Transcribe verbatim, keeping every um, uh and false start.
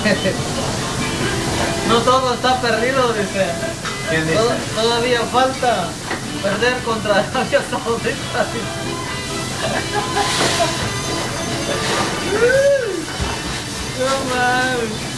No todo está perdido, dice. ¿Quién dice? Tod- Todavía falta perder contra Arabia Saudita. No mames.